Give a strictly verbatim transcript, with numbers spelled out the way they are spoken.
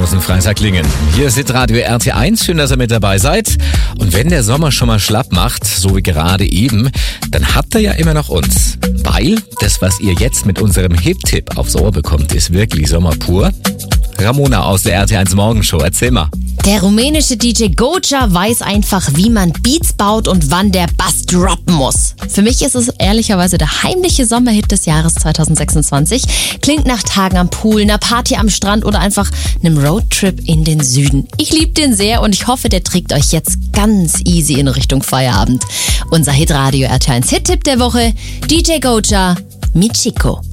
muss ein Freitaglingen. Hier ist Hitradio R T eins, schön, dass ihr mit dabei seid. Und wenn der Sommer schon mal schlapp macht, so wie gerade eben, dann habt ihr ja immer noch uns. Weil das, was ihr jetzt mit unserem Hit-Tipp aufs Ohr bekommt, ist wirklich Sommer pur. Ramona aus der R T eins Morgenshow, erzähl mal. Der rumänische D J Gocha weiß einfach, wie man Beats baut und wann der Bass droppen muss. Für mich ist es ehrlicherweise der heimliche Sommerhit des Jahres zwanzig sechsundzwanzig. Klingt nach Tagen am Pool, einer Party am Strand oder einfach einem Roadtrip in den Süden. Ich liebe den sehr und ich hoffe, der trägt euch jetzt ganz easy in Richtung Feierabend. Unser Hitradio R T eins Hit-Tipp der Woche, D J Gocha, Michiko.